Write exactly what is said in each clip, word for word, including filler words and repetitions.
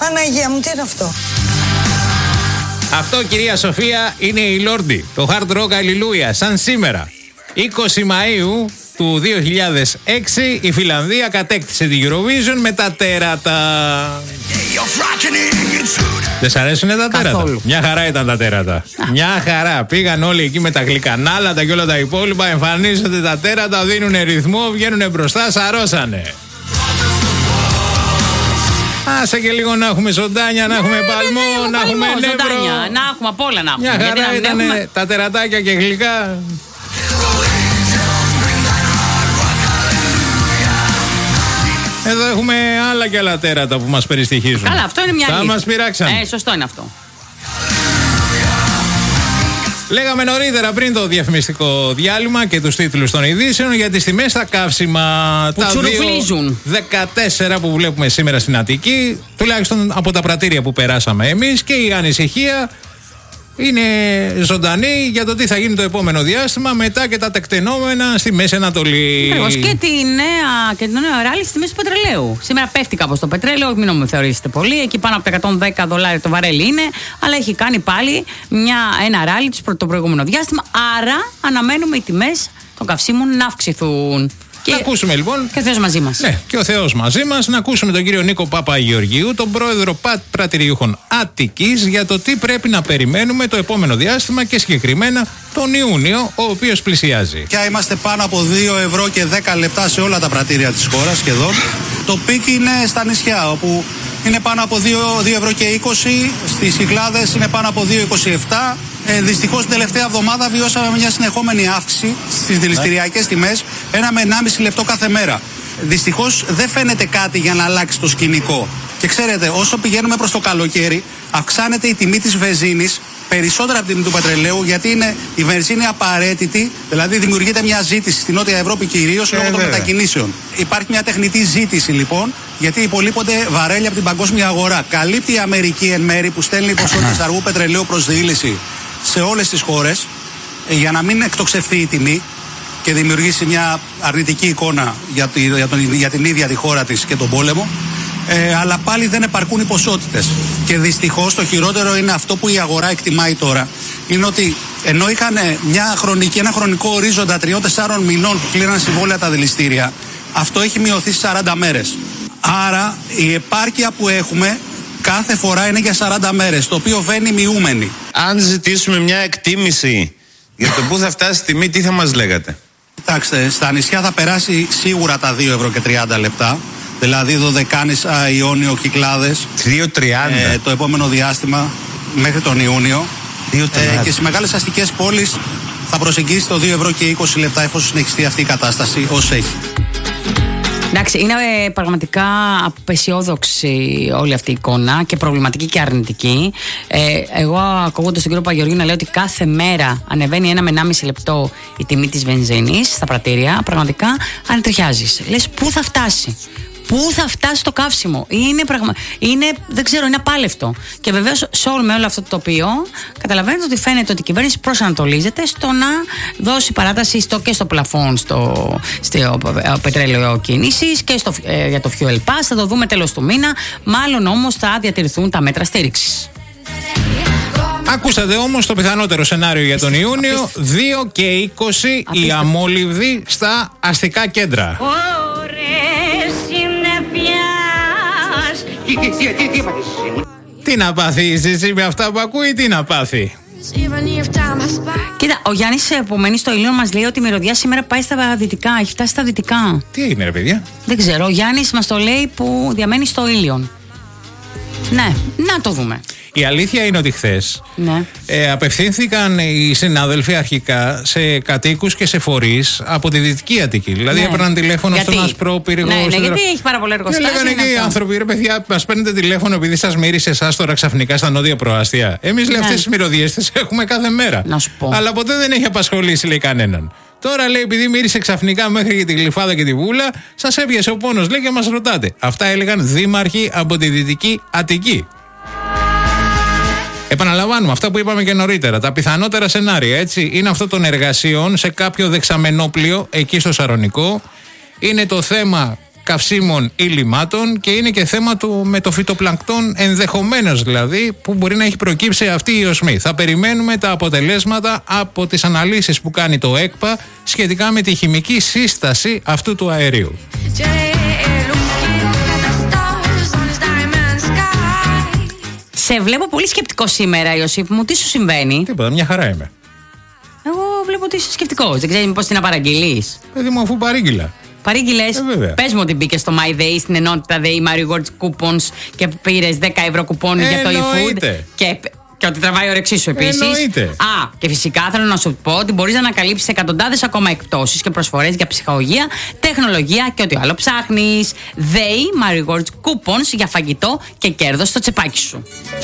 Παναγία μου, τι είναι αυτό? Αυτό, κυρία Σοφία, είναι η Λόρντι. Το Hard Rock Hallelujah, σαν σήμερα. είκοσι Μαΐου του δύο χιλιάδες έξι η Φιλανδία κατέκτησε την Eurovision με τα τέρατα. Δεν σ' αρέσουνε τα τέρατα? Καθόλου. Μια χαρά ήταν τα τέρατα. Α. Μια χαρά. Πήγαν όλοι εκεί με τα γλυκανάλατα και όλα τα υπόλοιπα. Εμφανίζονται τα τέρατα, δίνουνε ρυθμό, βγαίνουνε μπροστά, σαρώσανε. Άσε και λίγο να έχουμε ζωντάνια, να έχουμε παλμό, να έχουμε νεύρο. Να έχουμε απ' όλα να έχουμε. Μια χαρά ήταν έχουμε... τα τερατάκια και γλυκά. Εδώ έχουμε άλλα και άλλα τέρατα που μας περιστοιχίζουν. Καλά, αυτό είναι μια αλήθεια. Θα μας πειράξαν. Ε, σωστό είναι αυτό. Λέγαμε νωρίτερα πριν το διαφημιστικό διάλειμμα και τους τίτλους των ειδήσεων για τις τιμές στα καύσιμα. Που τα τσουρουφλίζουν. δεκατέσσερα που βλέπουμε σήμερα στην Αττική, τουλάχιστον από τα πρατήρια που περάσαμε εμείς, και η ανησυχία είναι ζωντανή για το τι θα γίνει το επόμενο διάστημα μετά και τα τεκτενόμενα στη Μέση Ανατολή. Ακριβώς. Και τη νέα, και το νέο ράλι στη τιμή του πετρελαίου. Σήμερα πέφτει κάπως το πετρέλαιο, μην μου θεωρήσετε πολύ. Εκεί πάνω από τα εκατόν δέκα δολάρια το βαρέλι είναι, αλλά έχει κάνει πάλι μια, ένα ράλι το προηγούμενο διάστημα. Άρα αναμένουμε οι τιμές των καυσίμων να αυξηθούν. Και... Να ακούσουμε λοιπόν. Και ο Θεός μαζί μας. Ναι, και ο Θεός μαζί μας. Να ακούσουμε τον κύριο Νίκο Παπαγεωργίου, τον πρόεδρο πρατηριούχων Αττικής, για το τι πρέπει να περιμένουμε το επόμενο διάστημα και συγκεκριμένα τον Ιούνιο, ο οποίος πλησιάζει. Πια είμαστε πάνω από δύο ευρώ και δέκα λεπτά σε όλα τα πρατήρια της χώρας σχεδόν. Το πικ είναι στα νησιά, όπου είναι πάνω από δύο ευρώ και είκοσι, στις Κυκλάδες είναι πάνω από δύο είκοσι επτά. Ε, δυστυχώς την τελευταία εβδομάδα βιώσαμε μια συνεχόμενη αύξηση στις δηληστηριακές τιμές, ένα με ενάμιση λεπτό κάθε μέρα. Δυστυχώς δεν φαίνεται κάτι για να αλλάξει το σκηνικό. Και ξέρετε, όσο πηγαίνουμε προς το καλοκαίρι, αυξάνεται η τιμή της βενζίνης περισσότερα από την τιμή του πετρελαίου, γιατί είναι η βενζίνη απαραίτητη, δηλαδή δημιουργείται μια ζήτηση στην Νότια Ευρώπη κυρίως λόγω ε, των μετακινήσεων. Υπάρχει μια τεχνητή ζήτηση λοιπόν, γιατί υπολείπονται βαρέλια από την παγκόσμια αγορά. Καλύπτει η Αμερική εν μέρη που στέλνει ποσότητες αργού πετρελαίου προς διήλυση σε όλες τις χώρες, για να μην εκτοξευθεί η τιμή και δημιουργήσει μια αρνητική εικόνα για, τη, για, τον, για την ίδια τη χώρα της και τον πόλεμο. Ε, αλλά πάλι δεν επαρκούν οι ποσότητες. Και δυστυχώς το χειρότερο είναι αυτό που η αγορά εκτιμάει τώρα. Είναι ότι ενώ είχαν μια χρονική, ένα χρονικό ορίζοντα τριών τεσσάρων μηνών που κλείναν συμβόλαια τα δηληστήρια, αυτό έχει μειωθεί σε σαράντα μέρες. Άρα η επάρκεια που έχουμε κάθε φορά είναι για σαράντα μέρες, το οποίο βαίνει μειούμενη. Αν ζητήσουμε μια εκτίμηση για το πού θα φτάσει η τιμή, τι θα μας λέγατε? Κοιτάξτε, στα νησιά θα περάσει σίγουρα τα δύο ευρώ και τριάντα λεπτά. Δηλαδή Δωδεκάνησα, Ιόνιο, Κυκλάδες. δύο τριάντα ε, το επόμενο διάστημα μέχρι τον Ιούνιο. Ε, και στις μεγάλες αστικές πόλεις θα προσεγγίσει το δύο ευρώ και είκοσι λεπτά, εφόσον συνεχιστεί αυτή η κατάσταση ως έχει. Εντάξει, είναι ε, πραγματικά απεσιόδοξη όλη αυτή η εικόνα και προβληματική και αρνητική. Ε, εγώ, ακούγοντας τον κύριο Παπαγεωργίου να λέει ότι κάθε μέρα ανεβαίνει ένα με ενάμιση λεπτό η τιμή της βενζίνης στα πρατήρια, πραγματικά ανατριχιάζεις. Λες, πού θα φτάσει? Πού θα φτάσει το καύσιμο? Είναι, πραγμα... είναι δεν ξέρω, είναι απάλευτο. Και βεβαίως σε όλο, με όλο αυτό το τοπίο καταλαβαίνετε ότι φαίνεται ότι η κυβέρνηση προσανατολίζεται στο να δώσει παράταση στο, και στο πλαφόν στο, στο πετρέλαιο κίνησης και στο, ε, για το fuel pass. Θα το δούμε τέλος του μήνα. Μάλλον όμως θα διατηρηθούν τα μέτρα στήριξης. Ακούσατε όμως το πιθανότερο σενάριο για τον Ιούνιο. δύο και είκοσι η αμόλυβδη στα αστικά κέντρα. Τι να πάθει εσύ με αυτά που ακούει, τι να πάθει? Κοίτα, ο Γιάννης που μένει στο Ήλιον μας λέει ότι η μυρωδιά σήμερα πάει στα δυτικά, έχει φτάσει στα δυτικά. Τι έγινε ρε παιδιά? Δεν ξέρω, ο Γιάννης μας το λέει που διαμένει στο Ήλιον. Ναι, να το δούμε. Η αλήθεια είναι ότι χθες ναι. ε, απευθύνθηκαν οι συνάδελφοι αρχικά σε κατοίκους και σε φορείς από τη Δυτική Αττική. Δηλαδή ναι. έπαιρναν τηλέφωνο γιατί? στον Ασπρό πύργο. Ναι, ναι, στο... γιατί έχει πάρα πολλά εργοστάσια. Και λέγανε εκεί οι άνθρωποι, ρε παιδιά, μας παίρνετε τηλέφωνο επειδή σας μύρισε εσάς τώρα ξαφνικά στα νότια προάστια. Εμείς λέει ναι. αυτές τις μυρωδιές τις έχουμε κάθε μέρα. Να σου πω. Αλλά ποτέ δεν έχει απασχολήσει λέει κανέναν. Τώρα λέει, επειδή μύρισε ξαφνικά μέχρι και τη Γλυφάδα και τη Βούλα, σας έπιασε ο πόνος, λέει, και μας ρωτάτε. Αυτά έλεγαν δήμαρχοι από τη Δυτική Αττική. Επαναλαμβάνουμε αυτά που είπαμε και νωρίτερα. Τα πιθανότερα σενάρια, έτσι, είναι αυτό των εργασιών σε κάποιο δεξαμενόπλιο εκεί στο Σαρονικό. Είναι το θέμα καυσίμων ή λιμάτων και είναι και θέμα του με το φυτοπλανκτόν, ενδεχομένως δηλαδή, που μπορεί να έχει προκύψει αυτή η οσμή. Θα περιμένουμε τα αποτελέσματα από τις αναλύσεις που κάνει το ΕΚΠΑ σχετικά με τη χημική σύσταση αυτού του αερίου. Σε βλέπω πολύ σκεπτικό σήμερα, Ιωσήφ μου. Τι σου συμβαίνει? Τίποτα, μια χαρά είμαι. Εγώ βλέπω ότι είσαι σκεπτικός. Δεν ξέρεις μήπως τι να παραγγείλεις? Παιδί μου, αφού παρήγγειλα. Παρήγγειλες. Ε, Πες μου ότι μπήκες στο MyDay, στην ενότητα Day Mario Rewards Coupons και πήρες δέκα ευρώ κουπόνι ε, για το eFood. Και... Και ότι τραβάει η όρεξή σου επίσης. Εννοείται. Α, και φυσικά θέλω να σου πω ότι μπορείς να ανακαλύψεις εκατοντάδες ακόμα εκπτώσεις και προσφορές για ψυχαγωγία, τεχνολογία και ό,τι άλλο ψάχνεις. Day Mario Rewards Coupons για φαγητό και κέρδος στο τσεπάκι σου.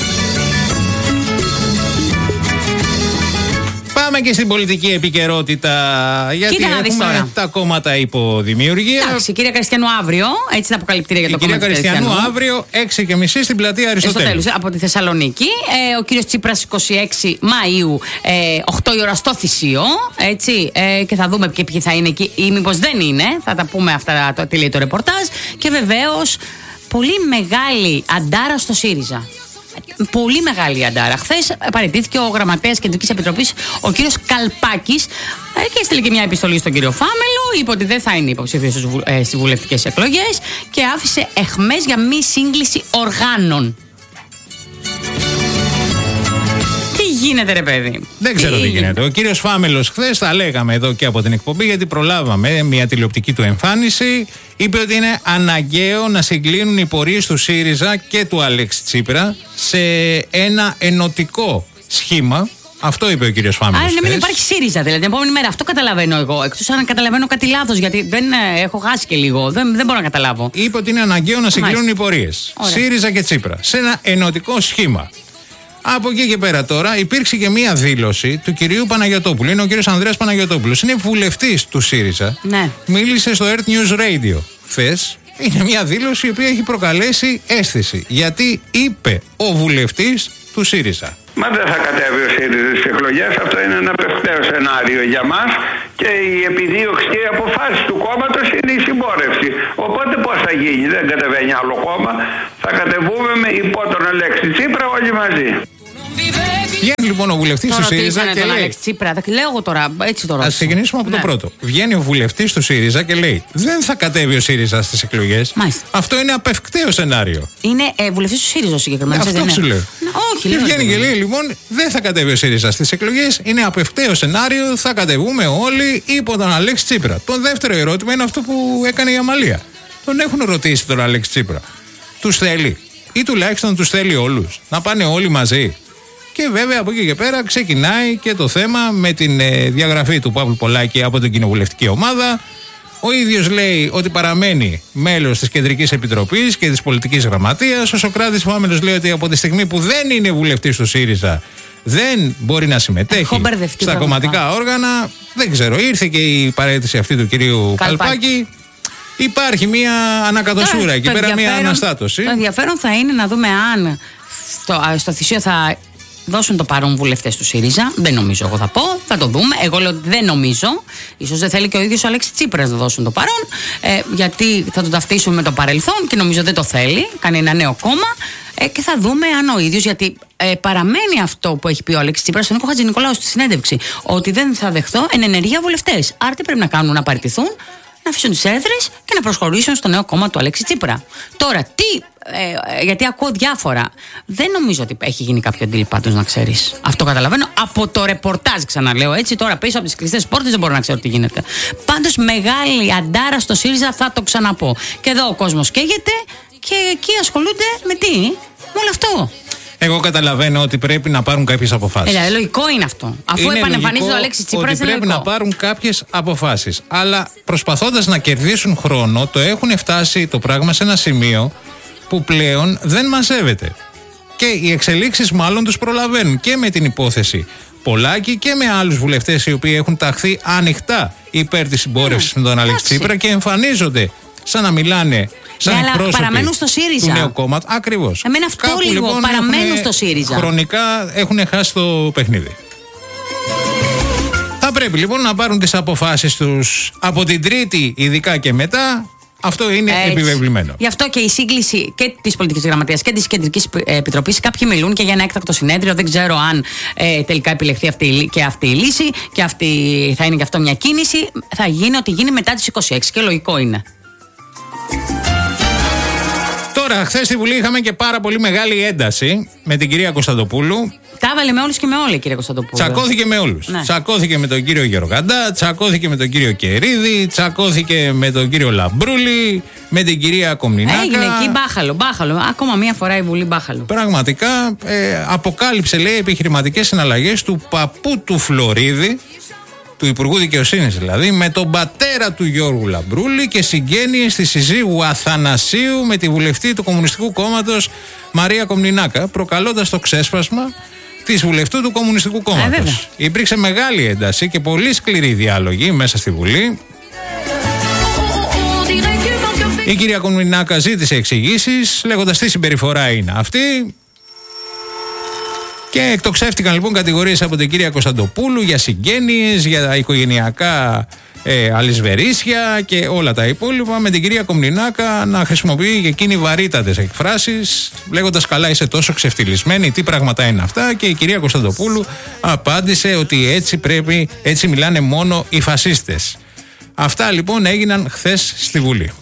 Πάμε και στην πολιτική επικαιρότητα. Γιατί Κοίτα να δεις έχουμε τώρα τα κόμματα υποδημιουργία. Εντάξει, κυρία Καριστιανού αύριο, έτσι είναι αποκαλυπτήρια για το κόμμα. Κυρία Καριστιανού αύριο έξι και μισή στην πλατεία Αριστοτέλους. Από τη Θεσσαλονίκη. Ε, ο κύριος Τσίπρας είκοσι έξι Μαΐου, ε, οκτώ η ώρα στο Θησίο. Έτσι, ε, και θα δούμε και ποιοι θα είναι εκεί ή μήπως δεν είναι. Θα τα πούμε αυτά, το, τι λέει το ρεπορτάζ. Και βεβαίως πολύ μεγάλη αντάρα στο ΣΥΡΙΖΑ. Πολύ μεγάλη αντάρα. Χθες παραιτήθηκε ο γραμματέας Κεντρικής Επιτροπής, ο κύριος Καλπάκης, και έστειλε και μια επιστολή στον κύριο Φάμελο. Είπε ότι δεν θα είναι υποψήφιος στις βουλευτικές εκλογές και άφησε εχμές για μη σύγκληση οργάνων. Τι γίνεται, ρε παιδί? Δεν ξέρω τι, τι γίνεται. Ο κύριος Φάμελος χθες, τα λέγαμε εδώ και από την εκπομπή, γιατί προλάβαμε μια τηλεοπτική του εμφάνιση. Είπε ότι είναι αναγκαίο να συγκλίνουν οι πορείες του ΣΥΡΙΖΑ και του Αλέξη Τσίπρα σε ένα ενωτικό σχήμα. Αυτό είπε ο κύριος Φάμελος. Άρα να μην υπάρχει ΣΥΡΙΖΑ, δηλαδή την επόμενη μέρα. Αυτό καταλαβαίνω εγώ. Εκτός αν καταλαβαίνω κάτι λάθος, γιατί δεν ε, έχω χάσει και λίγο. Δεν, δεν μπορώ να καταλάβω. Είπε ότι είναι αναγκαίο να συγκλίνουν οι πορείες ΣΥΡΙΖΑ και Τσίπρα σε ένα ενωτικό σχήμα. Από εκεί και πέρα τώρα υπήρξε και μία δήλωση του κυρίου Παναγιωτόπουλου. Είναι ο κύριος Ανδρέας Παναγιωτόπουλος. Είναι βουλευτής του ΣΥΡΙΖΑ. Ναι. Μίλησε στο Earth News Radio χθες. Είναι μία δήλωση η οποία έχει προκαλέσει αίσθηση. Γιατί είπε ο βουλευτής του ΣΥΡΙΖΑ: Μα δεν θα κατέβει ο ΣΥΡΙΖΑ στις εκλογές. Αυτό είναι ένα πρακτικό σενάριο για μας και η επιδίωξη και οι αποφάσεις του κόμματος είναι η συμπόρευση. Οπότε πώς θα γίνει? Δεν κατεβαίνει άλλο κόμμα. Θα κατεβούμε με υπό τον Αλέξη Τσίπρα όλοι μαζί. Βγαίνει λοιπόν ο βουλευτής του ΣΥΡΙΖΑ και λέει. Αλέξη Τσίπρα, λέω εγώ τώρα, έτσι τώρα. Ας ξεκινήσουμε από ναι. το πρώτο. Βγαίνει ο βουλευτής του ΣΥΡΙΖΑ και λέει: δεν θα κατέβει ο ΣΥΡΙΖΑ στις εκλογές. Μάλιστα. Αυτό είναι απευκταίο σενάριο. Είναι ε, βουλευτής του ΣΥΡΙΖΑ συγκεκριμένα. Αυτό σου λέω. Όχι, και λέω. Βγαίνει και λέει: λοιπόν, δεν θα κατέβει ο ΣΥΡΙΖΑ στις εκλογές. Είναι απευκταίο σενάριο. Θα κατεβούμε όλοι υπό τον Αλέξη Τσίπρα. Το δεύτερο ερώτημα είναι αυτό που έκανε η Αμαλία. Τον έχουν ρωτήσει τον Αλέξη Τσίπρα. Τους θέλει ή τουλάχιστον τους θέλει όλους να πάνε όλοι μαζί? Και βέβαια από εκεί και πέρα ξεκινάει και το θέμα με την ε, διαγραφή του Παύλου Πολάκη από την κοινοβουλευτική ομάδα. Ο ίδιος λέει ότι παραμένει μέλος της Κεντρικής Επιτροπής και της Πολιτικής Γραμματείας. Ο Σωκράτης Φάμελος λέει ότι από τη στιγμή που δεν είναι βουλευτής του ΣΥΡΙΖΑ δεν μπορεί να συμμετέχει στα κομματικά όργανα. Δεν ξέρω, ήρθε και η παραίτηση αυτή του κυρίου Καλπάκη. Καλπάκη. Υπάρχει μια ανακατοσούρα εκεί πέρα, μια αναστάτωση. Το ενδιαφέρον θα είναι να δούμε αν στο, στο Θησίο θα δώσουν το παρόν βουλευτές του ΣΥΡΙΖΑ. Δεν νομίζω, εγώ θα πω. Θα το δούμε. Εγώ λέω ότι δεν νομίζω. Ίσως δεν θέλει και ο ίδιος ο Αλέξης Τσίπρας να δώσουν το παρόν. Ε, γιατί θα τον ταυτίσουμε με το παρελθόν και νομίζω δεν το θέλει. Κάνει ένα νέο κόμμα. Ε, και θα δούμε αν ο ίδιος, γιατί ε, παραμένει αυτό που έχει πει ο Αλέξης Τσίπρας στον Νίκο Χατζηνικολάου στη συνέντευξη. Ότι δεν θα δεχθώ εν ενεργεία βουλευτές. Άρα τι πρέπει να κάνουν? Να παραιτηθούν, να αφήσουν τις έδρες και να προσχωρήσουν στο νέο κόμμα του Αλέξη Τσίπρα. Τώρα, τι, ε, γιατί ακούω διάφορα. Δεν νομίζω ότι έχει γίνει κάποιο deal πάντως, να ξέρεις. Αυτό καταλαβαίνω από το ρεπορτάζ, ξαναλέω έτσι. Τώρα πίσω από τις κλειστές πόρτες δεν μπορώ να ξέρω τι γίνεται. Πάντως, μεγάλη αντάρα στο ΣΥΡΙΖΑ, θα το ξαναπώ. Και εδώ ο κόσμος καίγεται και εκεί ασχολούνται με τι? Με όλο αυτό. Εγώ καταλαβαίνω ότι πρέπει να πάρουν κάποιες αποφάσεις. Ε, λογικό είναι αυτό. Αφού επανεμφανίζεται ο Αλέξης Τσίπρας, ότι πρέπει να πάρουν κάποιες αποφάσεις. Αλλά προσπαθώντας να κερδίσουν χρόνο, το έχουν φτάσει το πράγμα σε ένα σημείο που πλέον δεν μαζεύεται. Και οι εξελίξεις μάλλον τους προλαβαίνουν και με την υπόθεση Πολάκη και με άλλους βουλευτές οι οποίοι έχουν ταχθεί ανοιχτά υπέρ της συμπόρευσης με τον Αλέξη Τσίπρα και εμφανίζονται σαν να μιλάνε. Σαν ναι, αλλά παραμένουν στο ΣΥΡΙΖΑ. Του νέου κόμματο. Ακριβώς. Εμένα αυτό Κάπου, λίγο. Λοιπόν, παραμένουν στο ΣΥΡΙΖΑ. Χρονικά έχουν χάσει το παιχνίδι. Θα πρέπει λοιπόν να πάρουν τις αποφάσεις τους από την Τρίτη, ειδικά και μετά, Αυτό είναι Έτσι. επιβεβλημένο. Γι' αυτό και η σύγκληση και της Πολιτικής Γραμματείας και της Κεντρικής Επιτροπής, κάποιοι μιλούν και για ένα έκτακτο συνέδριο. Δεν ξέρω αν ε, τελικά επιλεχθεί αυτή, και αυτή η λύση και αυτή θα είναι γι' αυτό μια κίνηση. Θα γίνει ό,τι γίνει μετά τις είκοσι έξι και λογικό είναι. Τώρα, χθες στη Βουλή είχαμε και πάρα πολύ μεγάλη ένταση με την κυρία Κωνσταντοπούλου. Τα έβαλε με όλους και με όλα, κύριε Κωνσταντοπούλου. Τσακώθηκε με όλους. Ναι. Τσακώθηκε με τον κύριο Γεροκαντά, τσακώθηκε με τον κύριο Κερίδη, τσακώθηκε με τον κύριο Λαμπρούλη, με την κυρία Κομνηνάκα. Έγινε εκεί μπάχαλο, μπάχαλο. Ακόμα μία φορά η Βουλή μπάχαλο. Πραγματικά ε, αποκάλυψε, λέει, επιχειρηματικές συναλλαγές του παππού του Φλωρίδη, του Υπουργού Δικαιοσύνης δηλαδή, με τον πατέρα του Γιώργου Λαμπρούλη και συγγένειες της συζύγου Αθανασίου με τη βουλευτή του Κομμουνιστικού Κόμματος Μαρία Κομνηνάκα, προκαλώντας το ξέσπασμα της βουλευτού του Κομμουνιστικού Κόμματος. Ε, Υπήρξε μεγάλη ένταση και πολύ σκληρή διάλογη μέσα στη Βουλή. Η κυρία Κομνηνάκα ζήτησε εξηγήσεις, λέγοντας τι συμπεριφορά είναι αυτή. Και εκτοξεύτηκαν λοιπόν κατηγορίες από την κυρία Κωνσταντοπούλου για συγγένειες, για οικογενειακά ε, αλυσβερίσια και όλα τα υπόλοιπα, με την κυρία Κομνηνάκα να χρησιμοποιεί και εκείνη βαρύτατες εκφράσεις, λέγοντας καλά είσαι τόσο ξεφτυλισμένη, τι πράγματα είναι αυτά, και η κυρία Κωνσταντοπούλου απάντησε ότι έτσι πρέπει, έτσι μιλάνε μόνο οι φασίστες. Αυτά λοιπόν έγιναν χθες στη Βουλή.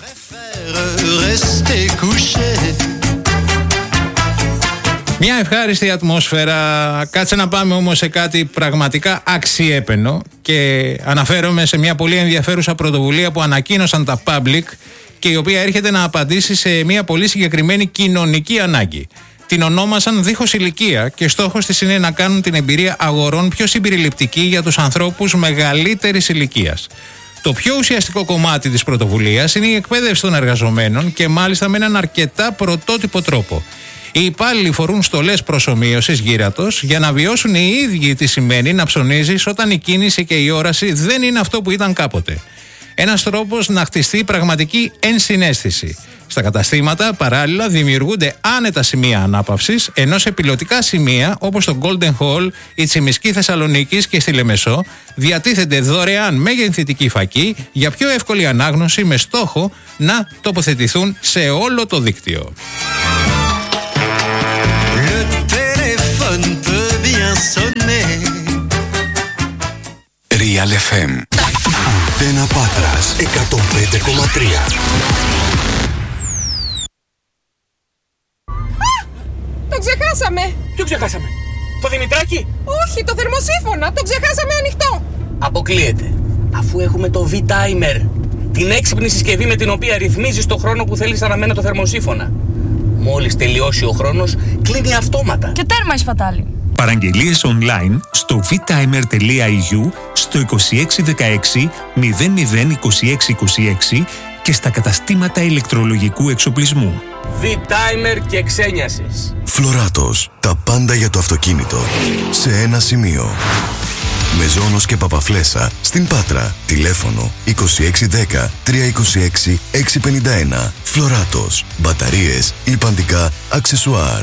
Μια ευχάριστη ατμόσφαιρα. Κάτσε να πάμε όμως σε κάτι πραγματικά αξιέπαινο και αναφέρομαι σε μια πολύ ενδιαφέρουσα πρωτοβουλία που ανακοίνωσαν τα Public και η οποία έρχεται να απαντήσει σε μια πολύ συγκεκριμένη κοινωνική ανάγκη. Την ονόμασαν Δίχως Ηλικία και στόχος της είναι να κάνουν την εμπειρία αγορών πιο συμπεριληπτική για τους ανθρώπους μεγαλύτερης ηλικίας. Το πιο ουσιαστικό κομμάτι της πρωτοβουλίας είναι η εκπαίδευση των εργαζομένων και μάλιστα με έναν αρκετά πρωτότυπο τρόπο. Οι υπάλληλοι φορούν στολές προσομοίωσης γύρατος για να βιώσουν οι ίδιοι τι σημαίνει να ψωνίζεις όταν η κίνηση και η όραση δεν είναι αυτό που ήταν κάποτε. Ένας τρόπος να χτιστεί πραγματική ενσυναίσθηση. Στα καταστήματα παράλληλα δημιουργούνται άνετα σημεία ανάπαυσης, ενώ σε πιλωτικά σημεία όπως το Golden Hall, η Τσιμισκή Θεσσαλονίκης και στη Λεμεσό διατίθενται δωρεάν μεγενθητικοί φακοί για πιο εύκολη ανάγνωση με στόχο να τοποθετηθούν σε όλο το δίκτυο. Real εφ εμ. Αντένα Πάτρας εκατόν πέντε κόμμα τρία. Το ξεχάσαμε! Ποιο ξεχάσαμε? Το Δημητράκη? Όχι, το θερμοσύφωνα! Το ξεχάσαμε ανοιχτό! Αποκλείεται. Αφού έχουμε το V-Timer, την έξυπνη συσκευή με την οποία ρυθμίζεις το χρόνο που θέλεις αναμένα το θερμοσύφωνα. Μόλις τελειώσει ο χρόνος, κλείνει αυτόματα. Και τέρμα η σπατάλη. Παραγγελίες online στο vtimer τελεία ι γιου, στο είκοσι έξι δεκαέξι μηδέν μηδέν είκοσι έξι είκοσι έξι και στα καταστήματα ηλεκτρολογικού εξοπλισμού. V-Timer και ξένιασης. Φλωράτος. Τα πάντα για το αυτοκίνητο. Σε ένα σημείο. Μεζόνος και Παπαφλέσσα στην Πάτρα. Τηλέφωνο είκοσι έξι δέκα τριακόσια είκοσι έξι εξακόσια πενήντα ένα. Φλωράτος. Μπαταρίες, λιπαντικά, αξεσουάρ.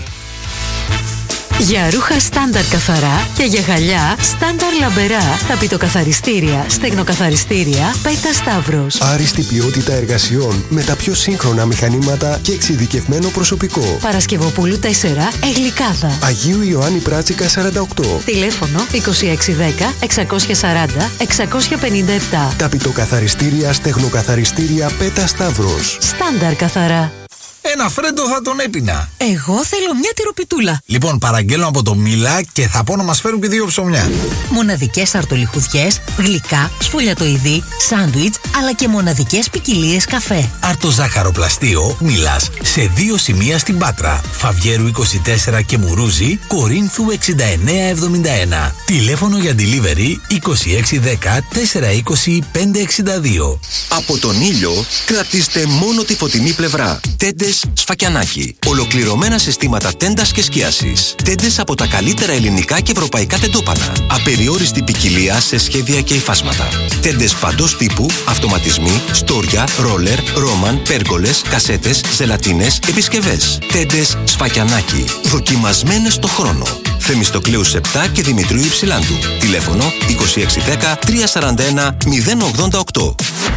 Για ρούχα στάνταρ καθαρά και για γυαλιά στάνταρ λαμπερά, ταπητοκαθαριστήρια, στεγνοκαθαριστήρια, Πέτα Σταύρος. Άριστη ποιότητα εργασιών με τα πιο σύγχρονα μηχανήματα και εξειδικευμένο προσωπικό. Παρασκευοπούλου τέσσερα, Εγλικάδα. Αγίου Ιωάννη Πράτσικα σαράντα οκτώ. Τηλέφωνο είκοσι έξι δέκα εξακόσια σαράντα εξακόσια πενήντα επτά. Ταπητοκαθαριστήρια, στεγνοκαθαριστήρια, Πέτα Σταύρος. Στάνταρ καθαρά. Ένα φρέντο θα τον έπινα. Εγώ θέλω μια τυροπιτούλα. Λοιπόν, παραγγέλνω από το Μίλα και θα πω να μας φέρουν και δύο ψωμιά. Μοναδικές αρτολιχουδιές, γλυκά, σφολιατοειδή, σάντουιτς, αλλά και μοναδικές ποικιλίες καφέ. Αρτοζάχαροπλαστείο Μίλας σε δύο σημεία στην Πάτρα. Φαβιέρου είκοσι τέσσερα και Μουρούζη, Κορίνθου εξήντα εννέα εβδομήντα ένα. Τηλέφωνο για delivery είκοσι έξι δέκα τετρακόσια είκοσι πεντακόσια εξήντα δύο. Από τον ήλιο κρατήστε μόνο τη φωτεινή πλευρά. Τέντες Σφακιανάκι. Ολοκληρωμένα συστήματα τέντας και σκίασης. Τέντες από τα καλύτερα ελληνικά και ευρωπαϊκά τεντόπανα. Απεριόριστη ποικιλία σε σχέδια και υφάσματα. Τέντες παντός τύπου, αυτοματισμοί, στόρια, ρόλερ, ρόμαν, πέργολες, κασέτες, ζελατίνες, επισκευές. Τέντες Σφακιανάκι. Δοκιμασμένες στο χρόνο. Θεμιστοκλέους επτά και Δημητρίου Υψηλάντου. Τηλέφωνο είκοσι έξι δέκα τριακόσια σαράντα ένα μηδέν ογδόντα οκτώ.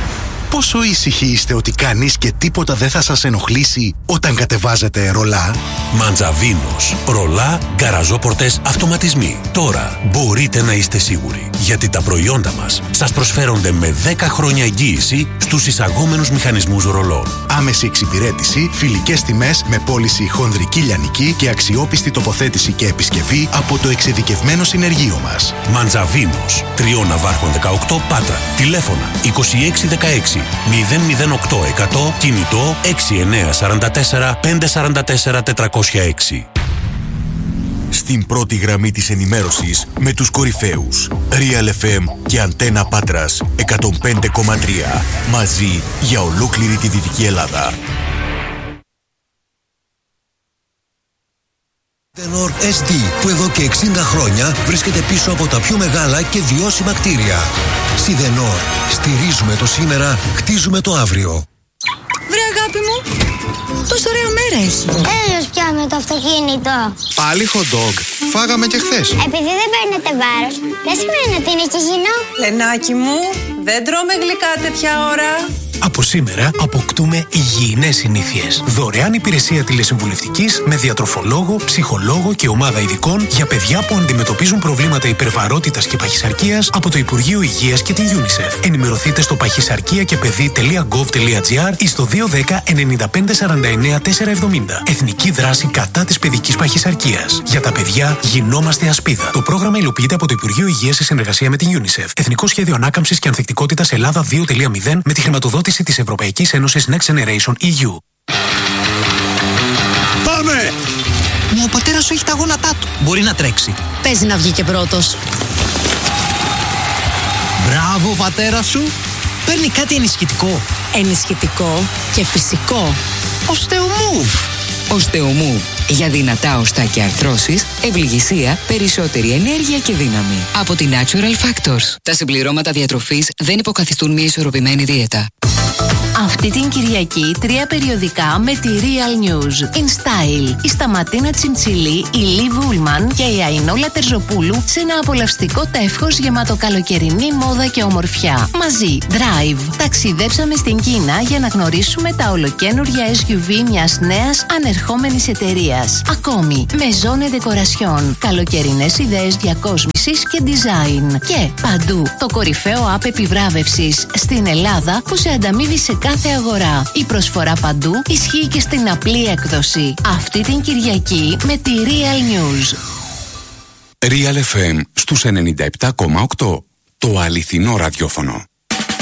Πόσο ήσυχοι είστε ότι κανείς και τίποτα δεν θα σας ενοχλήσει όταν κατεβάζετε ρολά? Μαντζαβίνος. Ρολά, γκαραζόπορτες, αυτοματισμοί. Τώρα μπορείτε να είστε σίγουροι, γιατί τα προϊόντα μας σας προσφέρονται με δέκα χρόνια εγγύηση στους εισαγόμενους μηχανισμούς ρολών. Άμεση εξυπηρέτηση, φιλικές τιμές με πώληση χονδρική λιανική και αξιόπιστη τοποθέτηση και επισκευή από το εξειδικευμένο συνεργείο μας. Μαντζαβίνος. Τριών Ναυάρχων δεκαοκτώ Πάτρα. Τηλέφωνα είκοσι έξι δεκαέξι μηδέν μηδέν οκτώ εκατό. Κινητό έξι εννιά τέσσερα τέσσερα πέντε τέσσερα τέσσερα τετρακόσια έξι. Στην πρώτη γραμμή της ενημέρωσης με τους κορυφαίους Real εφ εμ και Αντένα Πάτρας εκατόν πέντε κόμμα τρία. Μαζί για ολόκληρη τη Δυτική Ελλάδα. Tenor ες ντι, που εδώ και εξήντα χρόνια βρίσκεται πίσω από τα πιο μεγάλα και βιώσιμα κτίρια. Σιδενόρ. Στηρίζουμε το σήμερα, χτίζουμε το αύριο. Βρε αγάπη μου, τόσο ωραία μέρα έχει. Τέλος πια με το αυτοκίνητο. Πάλι hot dog. Φάγαμε και χθες. Επειδή δεν παίρνετε βάρος, δεν σημαίνει ότι είναι και υγιεινό. Λενάκι μου, δεν τρώμε γλυκά τέτοια ώρα. Από σήμερα αποκτούμε υγιεινές συνήθειες. Δωρεάν υπηρεσία τηλεσυμβουλευτικής με διατροφολόγο, ψυχολόγο και ομάδα ειδικών για παιδιά που αντιμετωπίζουν προβλήματα υπερβαρότητας και παχυσαρκίας από το Υπουργείο Υγείας και την UNICEF. Ενημερωθείτε στο παχυσαρκία και παιδί τελεία γκοβ τελεία τζι άρ ή στο δύο ένα μηδέν εννιά πέντε σαράντα εννιά τετρακόσια εβδομήντα. Εθνική δράση κατά της παιδικής παχυσαρκίας. Για τα παιδιά γινόμαστε ασπίδα. Το πρόγραμμα υλοποιείται από το Υπουργείο Υγείας σε συνεργασία με την UNICEF. Εθνικό Σχέδιο Ανάκαμψης και Ανθεκτικότητας Ελλάδα δύο κόμμα μηδέν με τη χρηματοδότηση της Ευρωπαϊκής Ένωσης Next Generation ι γιου. Πάμε! Μα ο πατέρας σου έχει τα γόνατά του. Μπορεί να τρέξει. Παίζει να βγει και πρώτος. Μπράβο, πατέρα σου. Παίρνει κάτι ενισχυτικό. Ενισχυτικό και φυσικό. Οστεομούβ. Οστεομούβ. Για δυνατά οστά και αρθρώσεις, ευληγησία, περισσότερη ενέργεια και δύναμη. Από τη Natural Factors. Τα συμπληρώματα διατροφής δεν υποκαθιστούν μια ισορροπημένη δίαιτα. Αυτή την Κυριακή τρία περιοδικά με τη Real News. In Style, η Σταματίνα Τσιντσιλή, η Λι Βούλμαν και η Αϊνόλα Τερζοπούλου σε ένα απολαυστικό τεύχος γεμάτο καλοκαιρινή μόδα και ομορφιά. Μαζί, Drive. Ταξιδέψαμε στην Κίνα για να γνωρίσουμε τα ολοκαίνουργια ες γιου βι μιας νέας ανερχόμενης εταιρείας. Ακόμη, Maison Decoration. Καλοκαιρινές ιδέες διακόσμησης και design. Και παντού, το κορυφαίο app επιβράβευσης στην Ελλάδα που σε ανταμείβει σε κάθε αγορά. Η προσφορά παντού ισχύει και στην απλή έκδοση. Αυτή την Κυριακή με τη Real News. Real εφ εμ στους ενενήντα επτά κόμμα οκτώ. Το αληθινό ραδιόφωνο.